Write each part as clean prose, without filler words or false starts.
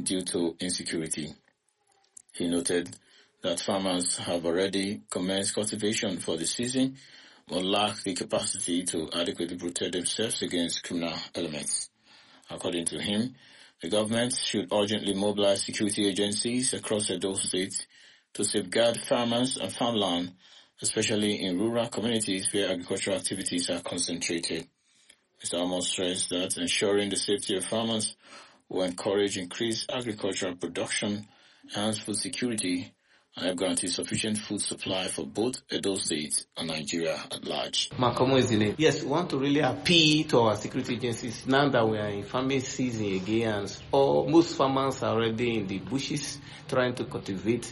due to insecurity. He noted that farmers have already commenced cultivation for the season, but lack the capacity to adequately protect themselves against criminal elements. According to him, the government should urgently mobilize security agencies across Edo State to safeguard farmers and farmland, especially in rural communities where agricultural activities are concentrated. Mr. Amos stressed that ensuring the safety of farmers will encourage increased agricultural production, enhance food security, and help guarantee sufficient food supply for both Edo State and Nigeria at large. Yes, we want to really appeal to our security agencies now that we are in farming season again, and most farmers are already in the bushes trying to cultivate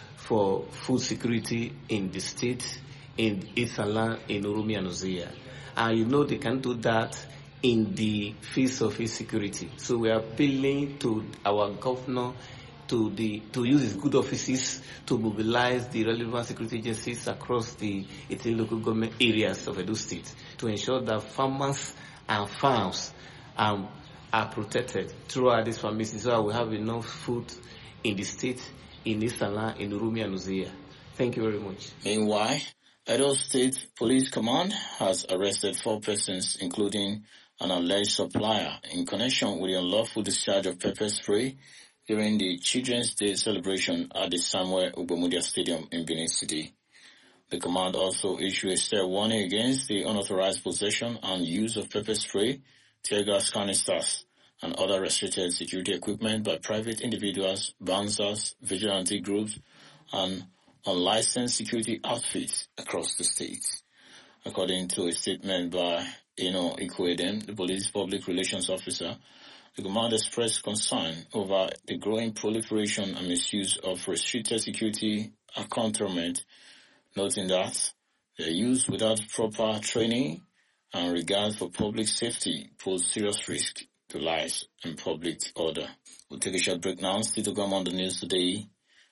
for food security in the state, in Eastern Land, in Urumi and Ozia. And you know they can do that in the face of insecurity. So we are appealing to our governor to use his good offices to mobilize the relevant security agencies across the 18 local government areas of Edo State to ensure that farmers and farms are protected throughout this farming season, so we have enough food in the state, in Isala, in Urumi and Uzia. Thank you very much. Meanwhile, Edo State Police Command has arrested 4 persons, including an alleged supplier, in connection with the unlawful discharge of pepper spray during the Children's Day celebration at the Samuel Ugbomudia Stadium in Benin City. The command also issued a stern warning against the unauthorized possession and use of pepper spray, tear gas canisters, and other restricted security equipment by private individuals, bouncers, vigilante groups, and unlicensed security outfits across the state. According to a statement by Eno Ikweden, the police public relations officer, the command expressed concern over the growing proliferation and misuse of restricted security accoutrement, noting that their use without proper training and regard for public safety pose serious risk to lives and public order. We'll take a short break now. Still to come on the news today.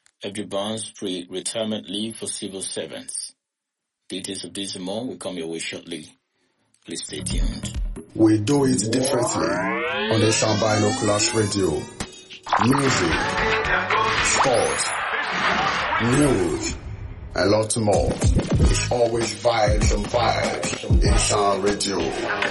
FG Barnes pre-retirement leave for civil servants. Details of this and more will come your way shortly. Please stay tuned. We do it differently on the Sound Binoculars Radio. Music, sports, news, and lots more. It's always vibes and vibes in Sound Radio.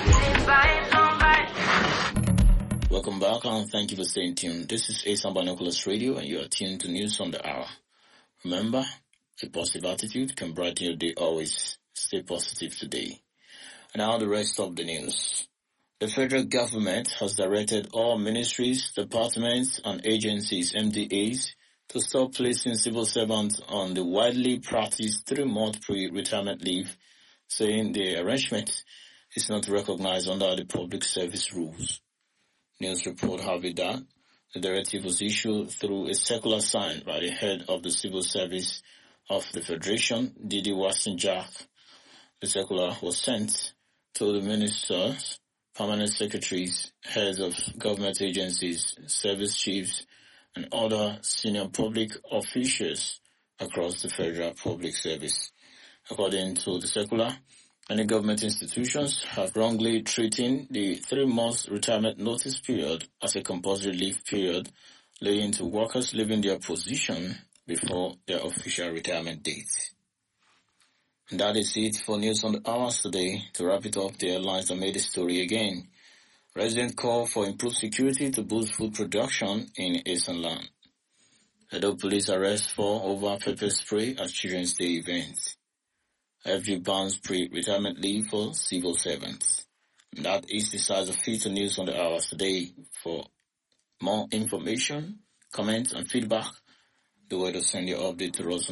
Welcome back and thank you for staying tuned. This is Sound Binoculars Radio and you are tuned to News on the Hour. Remember, a positive attitude can brighten your day always. Stay positive today. And now the rest of the news. The federal government has directed all ministries, departments, and agencies, MDAs, to stop placing civil servants on the widely practiced 3-month pre-retirement leave, saying the arrangement is not recognized under the public service rules. News report have it that the directive was issued through a circular signed by the head of the civil service of the Federation, Didi Wasson-Jack. The circular was sent to the ministers, permanent secretaries, heads of government agencies, service chiefs, and other senior public officials across the federal public service. According to the circular, many government institutions have wrongly treating the 3-month retirement notice period as a compulsory leave period, leading to workers leaving their position before their official retirement date. And that is it for News on the Hours today. To wrap it up, the headlines that made the story again. Resident call for improved security to boost food production in Eastern Land. Edo police arrest 4 over pepper spray at Children's Day event. FG bans pre-retirement leave for civil servants. And that is the size of feature News on the Hours today. For more information, comments, and feedback, the way to send your update to us on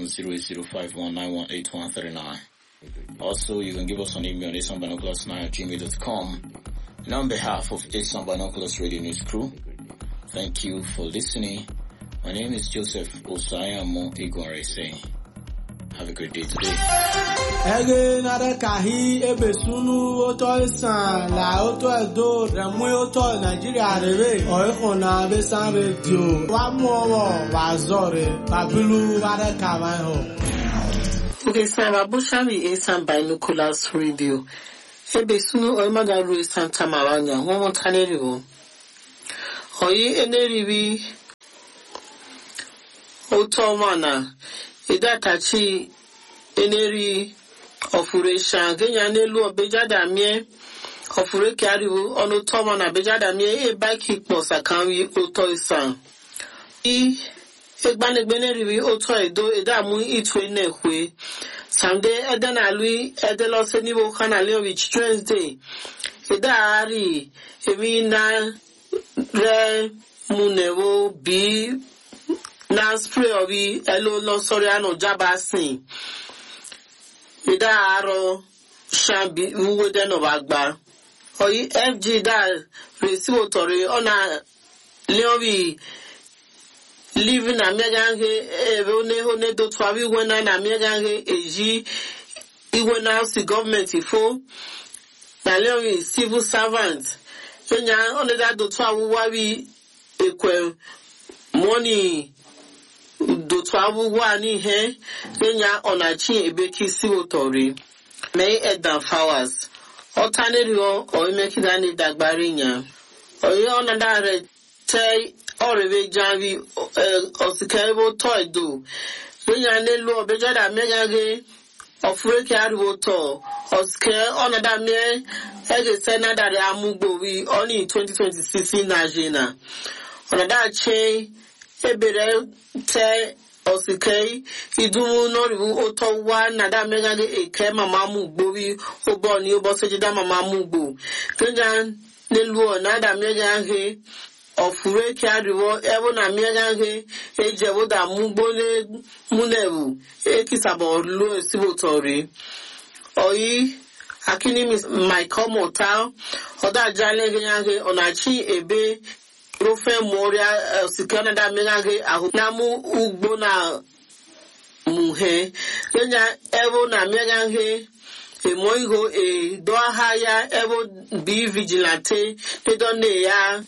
08051918139. Also, you can give us an email on asoundbinoculars9@gmail.com. And on behalf of Asound Binoculars Radio News Crew, thank you for listening. My name is Joseph Osayamo Igwarese. Have a great day today. Ege narekahi ebesunu oto isan la oto edo remu oto Nigeria rebe oikona besan radio wa muowo wa zore babilu nareka wa ho. Okay, Sarah Bushari Asound Binoculars Radio. Ebesunu oimagaru Santa Maranya, one taneriwo. Oyi eneriwi Otomana, Idatachi, Eneri, Ofuresha, Genya Nelu, Bejada Mie, Ofureke Ariwu, Ono Tomana, Bejada Mie, a bike posa kanwi, Otoisan. Egbanegbeneriwi Oto Edo, Edamu Itwe Nekwe. Sunday, Edena Lui, Edelose Nivo Kanalio, Children's Day. Edari, Emina, Re, Munevo, B, na spray obi elo lo soriano jabasin ida aro shambi uwe den of agba oyi FG da receive tori ona leobi living na megange one do twabi wena na megange eji iwe na si government ifo na leobi civil servant kenya one da do twabu wabi ekwe money do travel wani he kenya onachi ebeki si otori may edan flowers otanerio o emeki dani dagbarinya oyo onada re te orebe javi osikebo toido kenya nelu obejada megage ofureke ariwo to oske onada me ege senada re amugbo wi oni 2026 najina onada che ebere te osikei idumu noribu otowa nada megage eke mama mugbo wi obo ni obo sejida mama mugbo kenja nelu nada megage ofure ki ariwo ebo na megage ejewo da mugbo le munebu ekisabo lo esibotori oyi akini my komota oda jale genyange onachi ebe Profe Moria Sikana da Megage Ahunamu Ugbo na Muhe Kenya Evo na Megage Moigo Dohaya Evo be vigilante they don't ya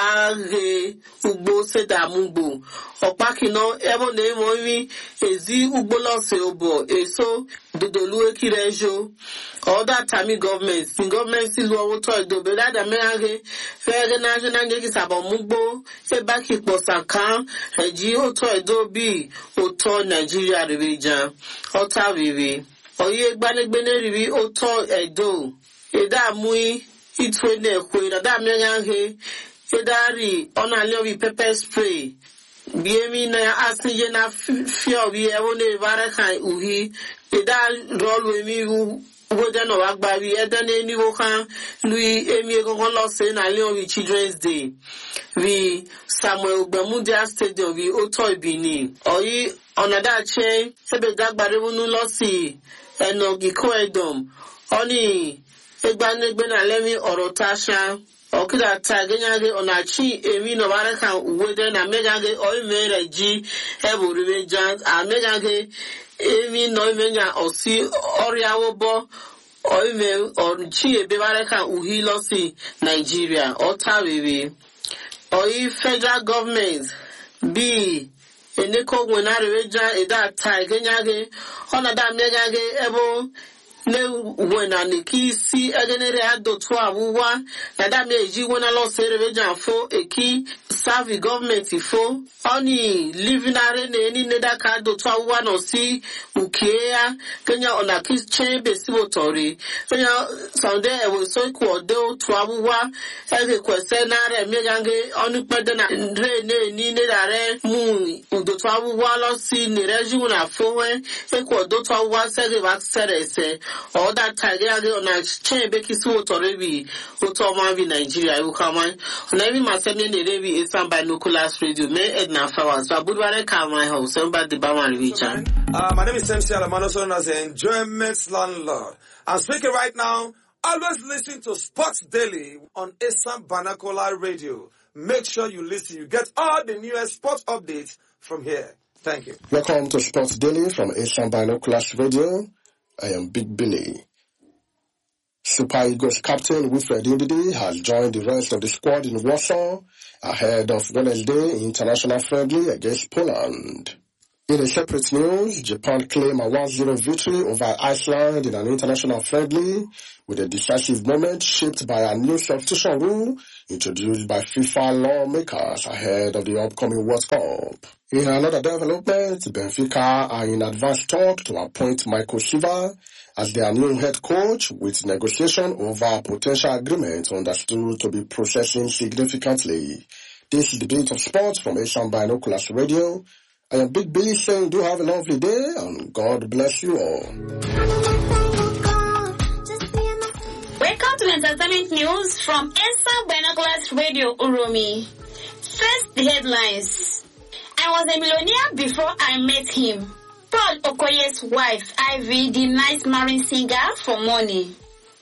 Age Ugbo Seda Mugbo Opakino Evo ne Moivi Ezi Ugbo Lose Obo Eso Dodolue Kirejo all that time government silu to do be that Megage Fede national ngeki sabo mugbo se baki posa kan eji oto edo bi oto Nigeria region ota vivi oye gbanegbene rivi oto edo eda mui itwe na ekwe da Megage edari ona leobi pepper spray biemi na asinje na fio bi ewo ne varakan uhi eda roll we mi Woden of Agbabi, Edane Nivokan, Louis Emi Gonlose, na Leon Children's Day. We Samuel Bermudia Stadium, we Otoi Bini. Oyi, onada che, Sebe Dagbarevunu Lossi, Enogiko Edom. Oni, Egbanegben Alemi Orotasha. Okida Taganyage Onachi, Emi Novarakan, Woden, and Megage, Oi Mere G, Ebu Revengans, and Megage. Emi no menya osi oriawobo oime onchi ebebareka uhilosi Nigeria otawewe oyi federal government b eneko wenareja eda tagenyage onada megage ebo ne wena nekisi egenere adotu awuwa nada meji wona lo sereja fo eki serve government fo oni living are ne neda ka adotu awuwa no si ukea kenya ona kis chebe sibotori kenya sonde ewo so ko de otu awuwa ege kwese na re megange oni pede na re ne dare mu udotu awuwa lo si ni reji una fo we eko dotu awuwa sege ba serese all that Tiger on a chain Becky Sue Torebi, Utomavi Nigeria, Ukaman, on every Masemi Nerevi is some binoculars radio, May Edna Flowers, so I would rather call my house, somebody the Baman region. My name is MC Alamano, known as the Enjoyment Landlord. I'm speaking right now. Always listen to Sports Daily on Assam Binocular Radio. Make sure you listen. You get all the newest sports updates from here. Thank you. Welcome to Sports Daily from Assam Binoculars Radio. I am Big Billy. Super Eagles captain Wilfred Ndidi has joined the rest of the squad in Warsaw ahead of Wednesday international friendly against Poland. In a separate news, Japan claimed a 1-0 victory over Iceland in an international friendly with a decisive moment shaped by a new substitution rule introduced by FIFA lawmakers ahead of the upcoming World Cup. In another development, Benfica are in advanced talk to appoint Michael Silva as their new head coach, with negotiation over a potential agreement understood to be progressing significantly. This is the Beat of Sports from Asian Binoculars Radio. I am Big Billy saying do have a lovely day and God bless you all. Welcome to Entertainment News from Asian Binoculars Radio Uromi. First, the headlines. I was a millionaire before I met him. Paul Okoye's wife, Ivy, denies marrying singer for money.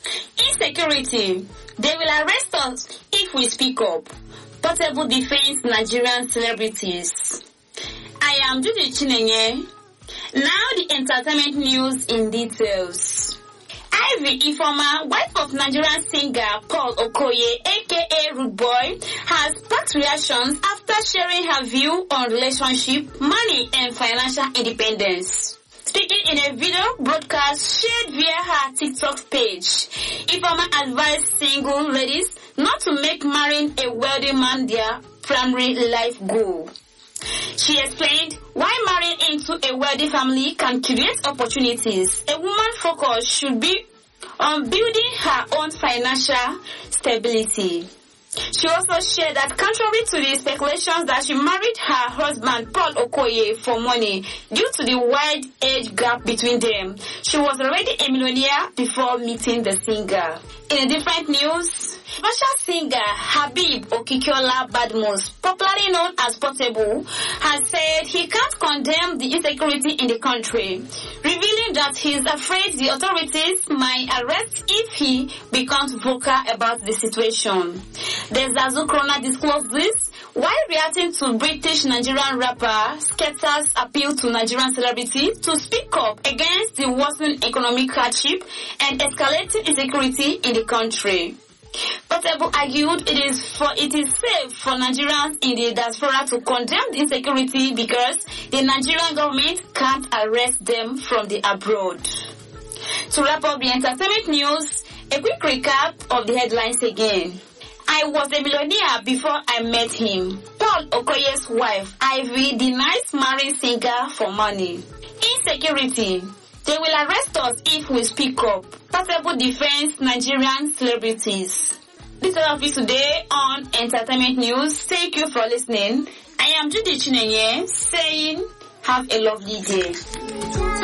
Insecurity. They will arrest us if we speak up. Portable defends Nigerian celebrities. I am Judy Chinenye. Now the entertainment news in details. Ivy Ifoma, wife of Nigerian singer Paul Okoye, aka Rude Boy, has sparked reactions after sharing her view on relationship, money, and financial independence. Speaking in a video broadcast shared via her TikTok page, Ifoma advised single ladies not to make marrying a wealthy man their primary life goal. She explained why marrying into a wealthy family can create opportunities. A woman's focus should be on building her own financial stability. She also shared that contrary to the speculations that she married her husband Paul Okoye for money due to the wide age gap between them, she was already a millionaire before meeting the singer. In a different news, Russia singer Habib Okikiola Badmus, popularly known as Portable, has said he can't condemn the insecurity in the country, revealing that he is afraid the authorities might arrest if he becomes vocal about the situation. The Zazu Krona disclosed this while reacting to British Nigerian rapper Skepta's appeal to Nigerian celebrities to speak up against the worsening economic hardship and escalating insecurity in the country. Portable argued it is safe for Nigerians in the diaspora to condemn the insecurity because the Nigerian government can't arrest them from the abroad. To wrap up the entertainment news, a quick recap of the headlines again. I was a millionaire before I met him. Paul Okoye's wife, Ivy, denies marrying singer for money. Insecurity. They will arrest us if we speak up. Portable defends Nigerian celebrities. This is all of you today on Entertainment News. Thank you for listening. I am Judy Chinenye saying have a lovely day.